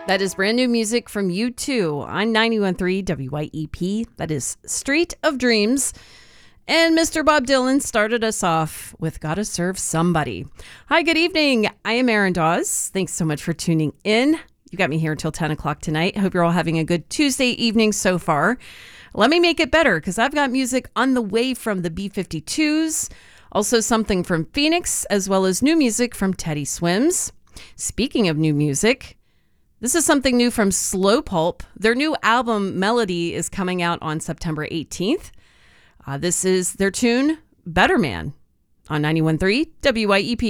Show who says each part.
Speaker 1: That is brand new music from U2 on 91.3 WYEP. That is Street of Dreams. And Mr. Bob Dylan started us off with Gotta Serve Somebody. Hi, good evening. I am Erin Dawes. Thanks so much for tuning in. You got me here until 10 o'clock tonight. Hope you're all having a good Tuesday evening so far. Let me make it better because I've got music on the way from the B-52s, also something from Phoenix, as well as new music from Teddy Swims. Speaking of new music, this is something new from Slow Pulp. Their new album, Melody, is coming out on September 18th. This is their tune, Better Man, on 91.3 WYEP.